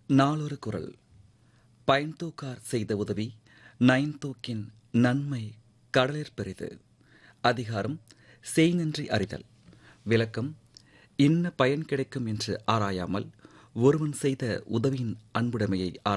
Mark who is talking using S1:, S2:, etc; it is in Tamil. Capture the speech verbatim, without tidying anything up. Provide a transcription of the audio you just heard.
S1: நாளொரு குரல். பயன்தூக்கார் செய்த உதவி நயன்தூக்கின் நன்மை கடலிற் பெரிது. அதிகாரம் செய்நன்றி அறிதல். விளக்கம்: இன்ன பயன் கிடைக்கும் என்று ஆராயாமல் ஒருவன் செய்த உதவியின் அன்புடைமையை